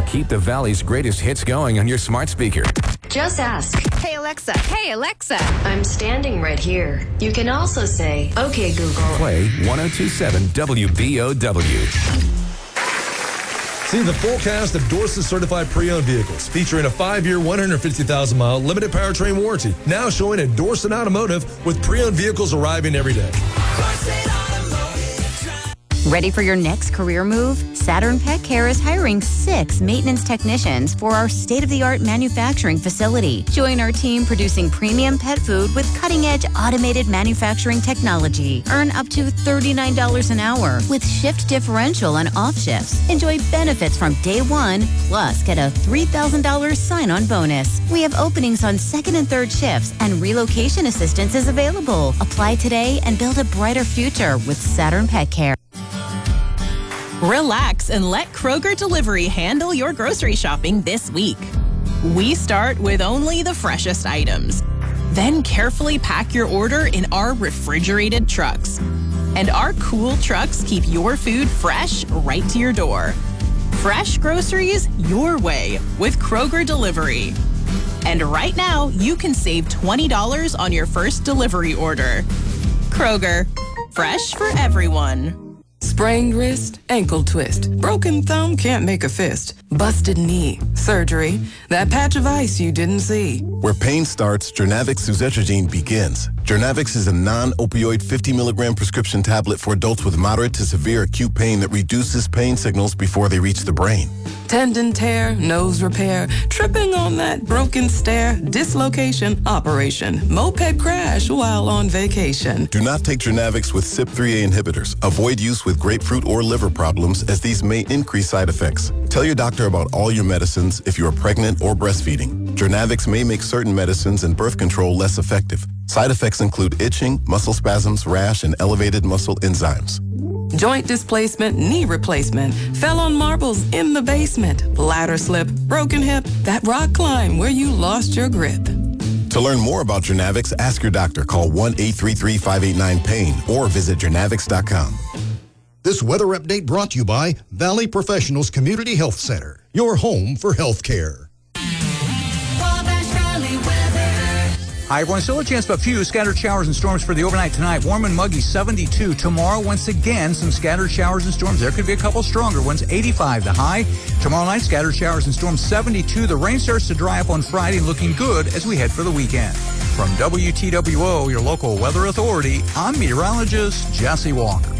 Keep the Valley's greatest hits going on your smart speaker. Just ask. Hey, Alexa. Hey, Alexa. I'm standing right here. You can also say, okay, Google. Play 1027 WBOW. See the full cast of Dorset certified pre-owned vehicles featuring a 5-year, 150,000-mile limited powertrain warranty. Now showing at Dorset Automotive with pre-owned vehicles arriving every day. Ready for your next career move? Saturn Pet Care is hiring 6 maintenance technicians for our state-of-the-art manufacturing facility. Join our team producing premium pet food with cutting-edge automated manufacturing technology. Earn up to $39 an hour with shift differential on off shifts. Enjoy benefits from day one, plus get a $3,000 sign-on bonus. We have openings on second and third shifts, and relocation assistance is available. Apply today and build a brighter future with Saturn Pet Care. Relax and let Kroger Delivery handle your grocery shopping this week. We start with only the freshest items. Then carefully pack your order in our refrigerated trucks. And our cool trucks keep your food fresh right to your door. Fresh groceries your way with Kroger Delivery. And right now, you can save $20 on your first delivery order. Kroger, fresh for everyone. Sprained wrist, ankle twist, broken thumb can't make a fist, busted knee, surgery, that patch of ice you didn't see. Where pain starts, Jernavix suzetrigine begins. Jernavix is a non-opioid 50-milligram prescription tablet for adults with moderate to severe acute pain that reduces pain signals before they reach the brain. Tendon tear, nose repair, tripping on that broken stair, dislocation, operation, moped crash while on vacation. Do not take Jernavix with CYP3A inhibitors. Avoid use with grapefruit or liver problems, as these may increase side effects. Tell your doctor about all your medicines if you are pregnant or breastfeeding. Jernavix may make certain medicines and birth control less effective. Side effects include itching, muscle spasms, rash, and elevated muscle enzymes. Joint displacement, knee replacement, fell on marbles in the basement, ladder slip, broken hip, that rock climb where you lost your grip. To learn more about Jernavix, ask your doctor. Call 1-833-589-PAIN or visit jernavix.com. This weather update brought to you by Valley Professionals Community Health Center, your home for health care. Hi, everyone. Still a chance of a few scattered showers and storms for the overnight tonight. Warm and muggy, 72. Tomorrow, once again, some scattered showers and storms. There could be a couple stronger ones, 85 the high. Tomorrow night, scattered showers and storms, 72. The rain starts to dry up on Friday, looking good as we head for the weekend. From WTWO, your local weather authority, I'm meteorologist Jesse Walker.